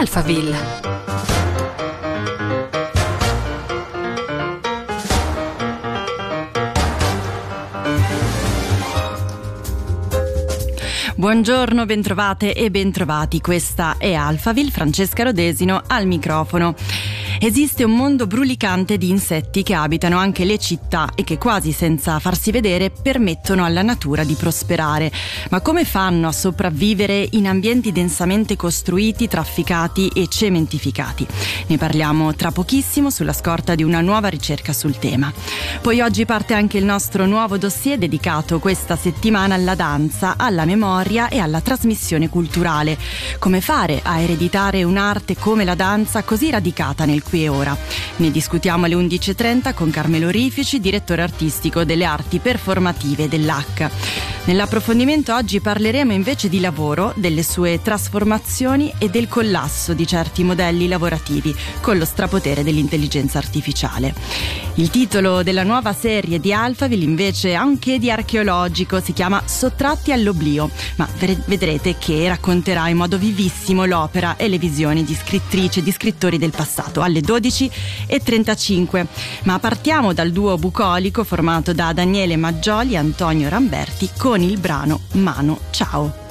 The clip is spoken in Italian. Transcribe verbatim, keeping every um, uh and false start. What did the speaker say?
Alphaville. Buongiorno, bentrovate e bentrovati. Questa è Alphaville, Francesca Rodesino al microfono. Esiste un mondo brulicante di insetti che abitano anche le città e che quasi senza farsi vedere permettono alla natura di prosperare. Ma come fanno a sopravvivere in ambienti densamente costruiti, trafficati e cementificati? Ne parliamo tra pochissimo sulla scorta di una nuova ricerca sul tema. Poi oggi parte anche il nostro nuovo dossier dedicato questa settimana alla danza, alla memoria e alla trasmissione culturale. Come fare a ereditare un'arte come la danza così radicata nel qui e ora? Ne discutiamo alle undici e trenta con Carmelo Rifici, direttore artistico delle arti performative dell'A C. Nell'approfondimento oggi parleremo invece di lavoro, delle sue trasformazioni e del collasso di certi modelli lavorativi con lo strapotere dell'intelligenza artificiale. Il titolo della nuova serie di Alphaville invece, anche di archeologico, si chiama Sottratti all'oblio, ma vedrete che racconterà in modo vivissimo l'opera e le visioni di scrittrici e di scrittori del passato alle dodici e trentacinque. Ma partiamo dal duo bucolico formato da Daniele Maggioli e Antonio Ramberti con il brano Mano Ciao.